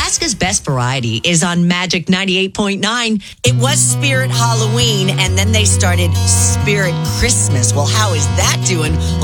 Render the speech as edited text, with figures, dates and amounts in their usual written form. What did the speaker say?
Nebraska's Best Variety is on Magic 98.9. It was Spirit Halloween, and then they started Spirit Christmas. Well, how is that doing? Well,